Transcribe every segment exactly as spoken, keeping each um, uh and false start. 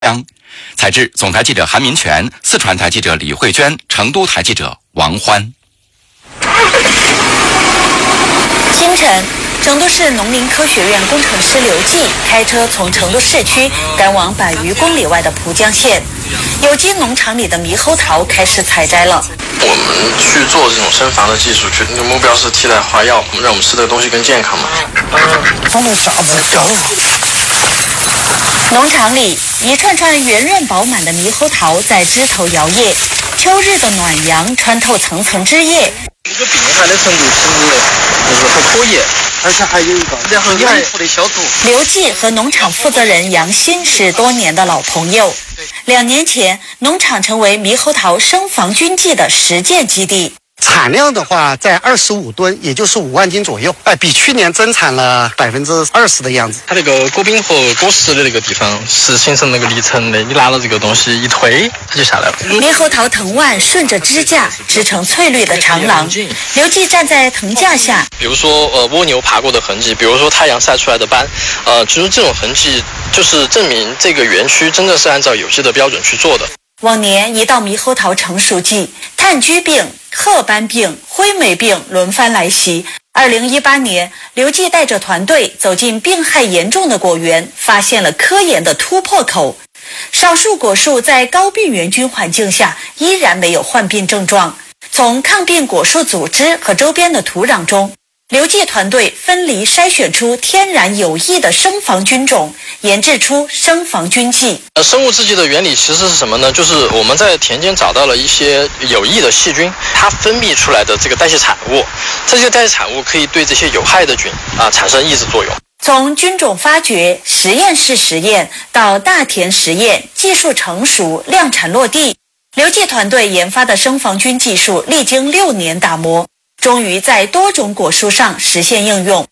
央。采制总台记者韩民权，四川台记者李慧娟，成都台记者王欢。 清晨，成都市农林科学院工程师刘继开车从成都市区赶往百余公里外的蒲江县，有机农场里的猕猴桃开始采摘了。 我们去做这种生防的技术，去目标是替代花药，让我们吃的东西更健康嘛。 放到啥子掉了？ 农场里一串串圆润饱满的猕猴桃在枝头摇曳，秋日的暖阳穿透层层枝叶。 这个病害的程度其实就是很可以， 而且还有一个然后反复的消毒。 刘继和农场负责人杨鑫是多年的老朋友，两年前农场成为猕猴桃生防菌剂的实践基地。 产量的话在二十五吨，也就是五万斤左右，哎，比去年增产了百分之二十的样子。 它那个果柄和果实的那个地方是形成那个离层的，你拿了这个东西一推，它就下来了。 猕猴桃藤蔓顺着支架织成翠绿的长廊，刘继站在藤架下， 比如说呃蜗牛爬过的痕迹，比如说太阳晒出来的斑，呃，其实这种痕迹就是证明这个园区真的是按照有机的标准去做的。 往年一到猕猴桃成熟季，炭疽病、褐斑病、灰霉病轮番来袭。二零一八年，刘继带着团队走进病害严重的果园，发现了科研的突破口。少数果树在高病原菌环境下依然没有患病症状。从抗病果树组织和周边的土壤中，刘继团队分离筛选出天然有益的生防菌种，研制出生防菌剂。 呃，生物制剂的原理其实是什么呢？就是我们在田间找到了一些有益的细菌，它分泌出来的这个代谢产物，这些代谢产物可以对这些有害的菌啊产生抑制作用。 从菌种发掘、实验室实验到大田实验，技术成熟、量产落地，刘继团队研发的生防菌技术历经六年打磨，终于在多种果树上实现应用。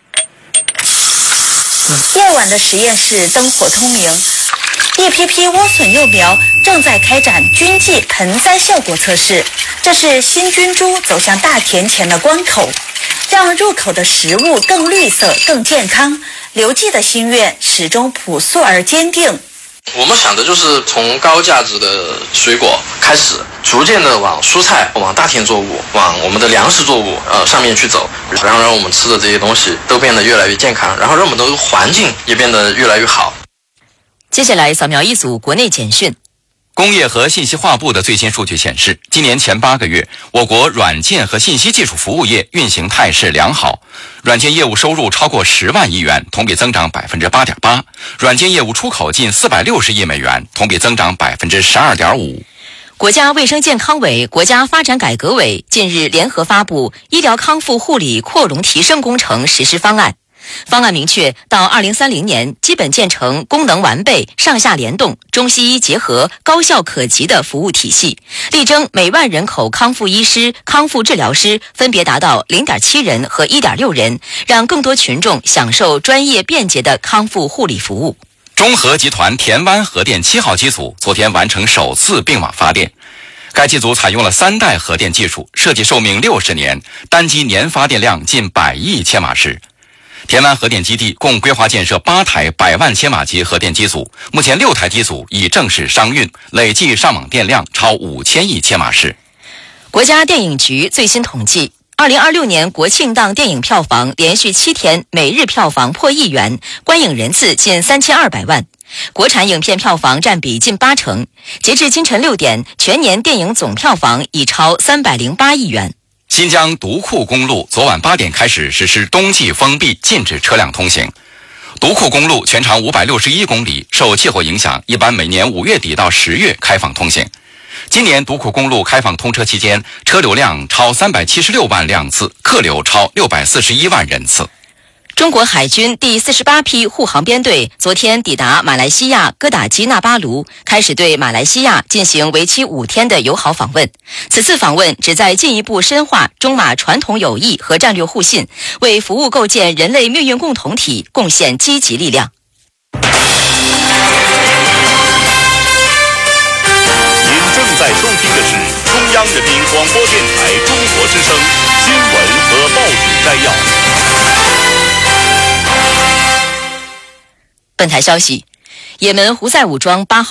夜晚的实验室灯火通明，一批批莴笋幼苗正在开展菌剂盆栽效果测试，这是新菌株走向大田前的关口，让入口的食物更绿色、更健康。刘继的心愿始终朴素而坚定。 我们想的就是从高价值的水果开始，逐渐的往蔬菜、往大田作物、往我们的粮食作物呃上面去走，然后让我们吃的这些东西都变得越来越健康，然后让我们的环境也变得越来越好。 接下来扫描一组国内简讯。 工业和信息化部的最新数据显示，今年前八个月，我国软件和信息技术服务业运行态势良好，软件业务收入超过十万亿元，同比增长百分之八点八；软件业务出口近四百六十亿美元，同比增长百分之十二点五。 国家卫生健康委、国家发展改革委近日联合发布医疗康复护理扩容提升工程实施方案。方案明确，到二零三零年基本建成功能完备、上下联动、中西医结合、高效可及的服务体系，力争每万人口康复医师、康复治疗师分别达到 零点七 人和 一点六 人，让更多群众享受专业便捷的康复护理服务。 中核集团田湾核电七号机组昨天完成首次并网发电。该机组采用了三代核电技术，设计寿命六十年，单机年发电量近百亿千瓦时。田湾核电基地共规划建设八台百万千瓦级核电机组，目前六台机组已正式商运，累计上网电量超五千亿千瓦时。 国家电影局最新统计，二零二六年国庆档电影票房连续七天每日票房破亿元，观影人次近三千二百万。国产影片票房占比近八成，截至今晨六点，全年电影总票房已超三百零八亿元。 新疆独库公路昨晚八点开始实施冬季封闭，禁止车辆通行。独库公路全长五百六十一公里，受气候影响，一般每年五月底到十月开放通行。今年独库公路开放通车期间，车流量超三百七十六万辆次，客流超六百四十一万人次。 中国海军第四十八批护航编队昨天抵达马来西亚哥打基纳巴卢，开始对马来西亚进行为期五天的友好访问。此次访问旨在进一步深化中马传统友谊和战略互信，为服务构建人类命运共同体贡献积极力量。 您正在收听的是中央人民广播电台中国之声新闻和报纸摘要。 本台消息， 也门胡塞武装八号